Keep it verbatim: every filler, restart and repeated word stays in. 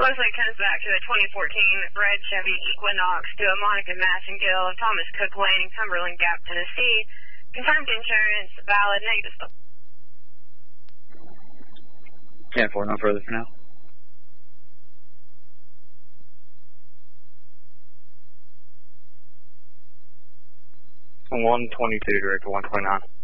Looks like it comes back to a twenty fourteen red Chevy Equinox to a Monica Massengill, Thomas Cook Lane, Cumberland Gap, Tennessee. Confirmed insurance, valid, negative stop. ten four, no further for now. one twenty-two, direct to one twenty-nine.